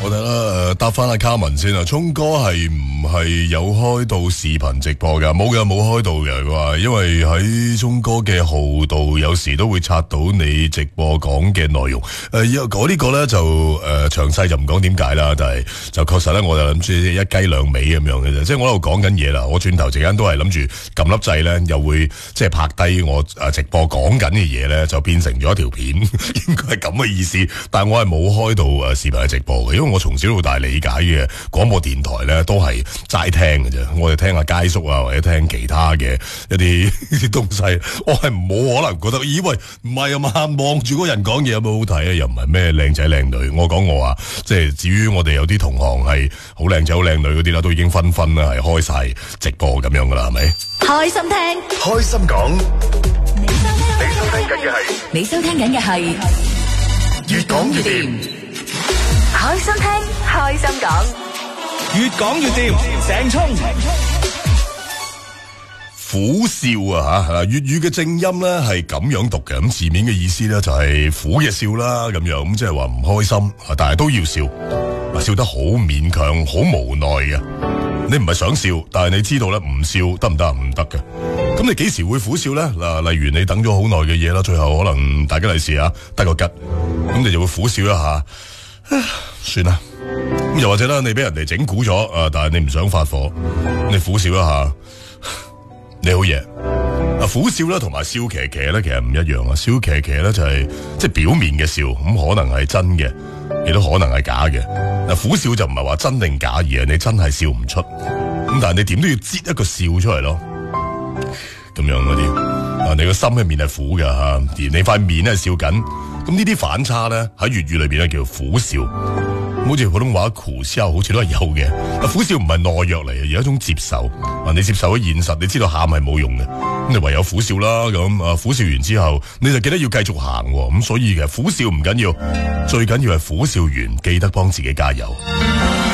我睇啦，答翻阿卡文先啊，聰哥係唔係有開到視頻直播噶？冇開到嘅。佢話因為喺聰哥嘅號度，有時都會刷到你直播講嘅內容。我呢個咧就詳細就唔講點解啦，但係就確實咧，我就諗住一雞兩味咁樣嘅啫。即係我喺度講緊嘢啦，我轉頭陣間都係諗住撳粒掣咧，又會即係拍低我直播講緊嘅嘢咧，就變成咗一條片，應該係咁嘅意思。但係我係冇開到視頻嘅直播嘅，因為我從小到大理解嘅廣播電台咧都係齋聽嘅啫，我哋聽下佳叔啊，或者聽其他嘅一啲東西，我係冇可能覺得，咦喂，唔係啊嘛，望住嗰個人講嘢有冇好睇啊？又唔係咩靚仔靚女，我講我話，即係至於我哋有啲同行係好靚仔好靚女嗰啲啦，都已經紛紛啦係開晒直播咁樣噶啦，係咪？ 開心聽， 開心講， 你收聽緊嘅係越講越掂。 開心聽，開心講， 越講越掂，鄭聰苦笑啊吓，粵語嘅正音咧係咁樣讀嘅，咁字面嘅意思咧就係苦嘅笑啦，咁樣咁即係話唔開心，但係都要笑，笑得好勉強，好無奈嘅。你唔係想笑，但係你知道咧唔笑得唔得？唔得嘅。咁你幾時會苦笑咧？嗱，例如你等咗好耐嘅嘢啦，最後可能大吉利是啊，得個吉，咁你就會苦笑一下。算啦，咁又或者啦，你俾人哋整蠱咗，但係你唔想發火，你苦笑一下，你好嘢。苦笑咧同埋笑騎騎咧其實唔一樣啊，笑騎騎咧就係即係表面嘅笑，咁可能係真嘅，亦都可能係假嘅。苦笑就唔係話真定假，而係你真係笑唔出，咁但係你點都要擠一個笑出嚟咯，咁樣嗰啲，你個心入面係苦嘅吓，而你塊面咧係笑緊。咁呢啲反差咧喺粵語裏邊咧叫苦笑，好似普通話苦笑好似都係有嘅。苦笑唔係懦弱嚟嘅，而係一種接受。你接受咗現實，你知道喊係冇用嘅，咁你唯有苦笑啦。咁苦笑完之後，你就記得要繼續行。咁所以其實苦笑唔緊要，最緊要係苦笑完記得幫自己加油。